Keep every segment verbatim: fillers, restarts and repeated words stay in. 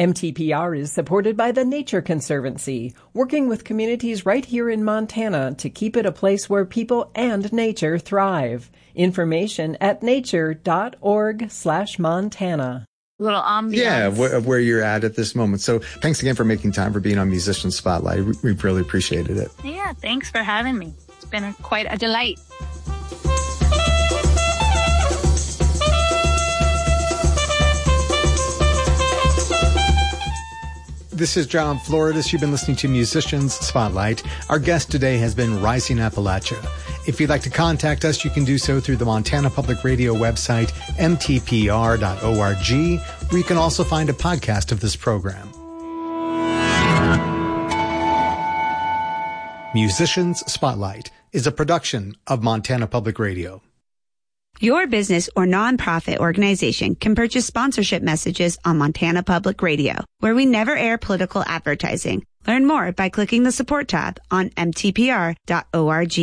M T P R is supported by the Nature Conservancy, working with communities right here in Montana to keep it a place where people and nature thrive. Information at nature.org slash Montana. Little ambiance. Yeah, wh- where you're at at this moment. So thanks again for making time for being on Musician Spotlight. We- We've really appreciated it. Yeah, thanks for having me. It's been a, quite a delight. This is John Floridis. You've been listening to Musicians Spotlight. Our guest today has been Rising Appalachia. If you'd like to contact us, you can do so through the Montana Public Radio website, m t p r dot org, where you can also find a podcast of this program. Musicians Spotlight is a production of Montana Public Radio. Your business or nonprofit organization can purchase sponsorship messages on Montana Public Radio, where we never air political advertising. Learn more by clicking the support tab on m t p r dot org.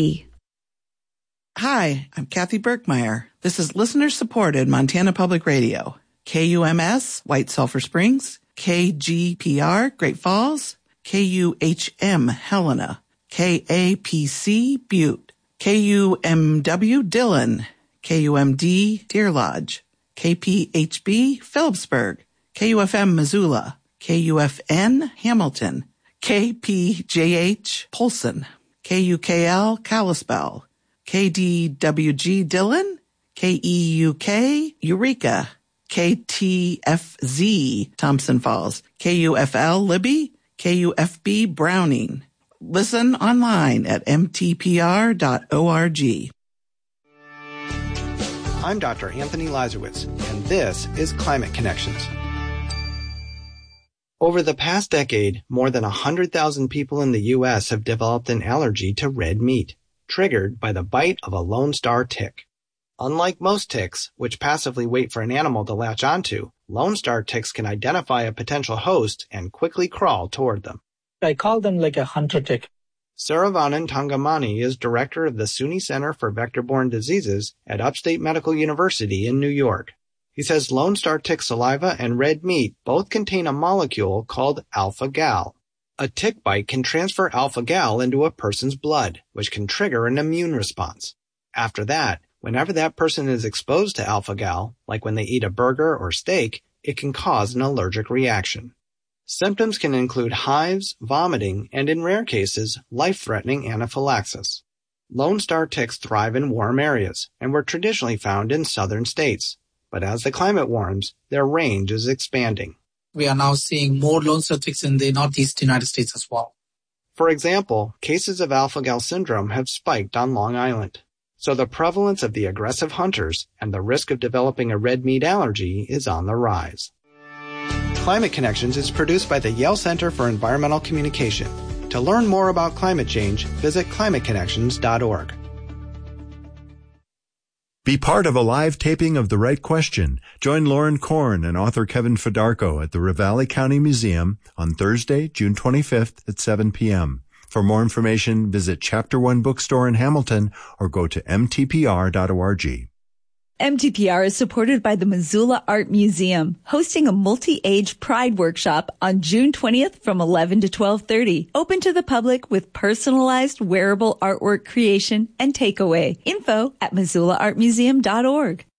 Hi, I'm Kathy Berkmeyer. This is listener-supported Montana Public Radio. K U M S, White Sulphur Springs, K G P R, Great Falls, K U H M, Helena, K A P C, Butte, K U M W, Dillon, K U M D, Deer Lodge, K P H B, Phillipsburg, K U F M, Missoula, K U F N, Hamilton, K P J H, Polson, K U K L, Kalispell, K D W G, Dillon, K E U K, Eureka, K T F Z, Thompson Falls, K U F L, Libby, K U F B, Browning. Listen online at m t p r dot org. I'm Doctor Anthony Lazarowitz, and this is Climate Connections. Over the past decade, more than one hundred thousand people in the U S have developed an allergy to red meat, triggered by the bite of a Lone Star tick. Unlike most ticks, which passively wait for an animal to latch onto, Lone Star ticks can identify a potential host and quickly crawl toward them. I call them like a hunter tick. Saravanan Tangamani is director of the SUNY Center for Vector-Borne Diseases at Upstate Medical University in New York. He says Lone Star tick saliva and red meat both contain a molecule called alpha-gal. A tick bite can transfer alpha-gal into a person's blood, which can trigger an immune response. After that, whenever that person is exposed to alpha-gal, like when they eat a burger or steak, it can cause an allergic reaction. Symptoms can include hives, vomiting, and in rare cases, life-threatening anaphylaxis. Lone Star ticks thrive in warm areas and were traditionally found in southern states. But as the climate warms, their range is expanding. We are now seeing more Lone Star ticks in the northeast United States as well. For example, cases of alpha-gal syndrome have spiked on Long Island. So the prevalence of the aggressive hunters and the risk of developing a red meat allergy is on the rise. Climate Connections is produced by the Yale Center for Environmental Communication. To learn more about climate change, visit climate connections dot org. Be part of a live taping of The Right Question. Join Lauren Korn and author Kevin Fedarko at the Ravalli County Museum on Thursday, June twenty-fifth at seven p.m. For more information, visit Chapter One Bookstore in Hamilton or go to m t p r dot org. M T P R is supported by the Missoula Art Museum, hosting a multi-age pride workshop on June twentieth from eleven to twelve thirty. Open to the public with personalized wearable artwork creation and takeaway. Info at missoula art museum dot org.